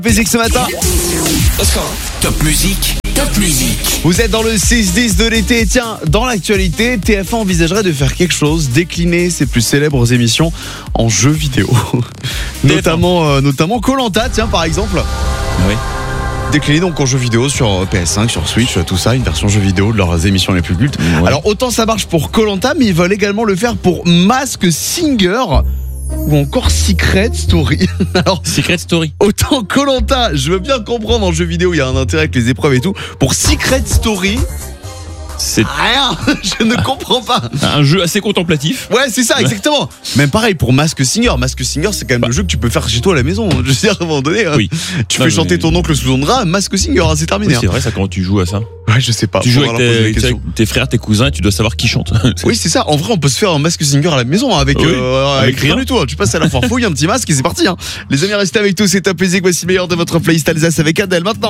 Musique ce matin. Top musique, top musique. Vous êtes dans le 6-10 de l'été. Tiens, dans l'actualité, TF1 envisagerait de faire quelque chose, décliner ses plus célèbres émissions en jeux vidéo. notamment Koh-Lanta, tiens, par exemple. Oui. Décliné donc en jeux vidéo sur PS5, sur Switch, tout ça, une version jeux vidéo de leurs émissions les plus cultes. Ouais. Alors autant ça marche pour Koh-Lanta, mais ils veulent également le faire pour Masked Singer ou encore Secret Story. Alors Secret Story. autant Koh-Lanta, je veux bien comprendre en jeu vidéo, il y a un intérêt avec les épreuves et tout. Pour Secret Story, C'est rien, je ne comprends pas. un jeu assez contemplatif. Ouais, c'est ça, exactement. Même pareil pour Masked Singer. Masked Singer, c'est quand même le jeu que tu peux faire chez toi à la maison. Je veux dire, à un moment donné, Oui. tu Non, fais mais- chanter ton oncle sous ton drap, Masked Singer, c'est terminé. Oui, c'est vrai ça quand tu joues à ça. Ouais, je sais pas. Tu joues Faudra avec leur poser des tes, questions. tes frères, tes cousins et tu dois savoir qui chante. Oui, c'est ça. En vrai, on peut se faire un Masked Singer à la maison avec, Oui, avec avec rien rien. du tout. Tu passes à la farfouille, un petit masque et c'est parti. Les amis, restez avec nous. C'est Top Music. Voici le meilleur de votre playlist Alsace avec Adèle maintenant.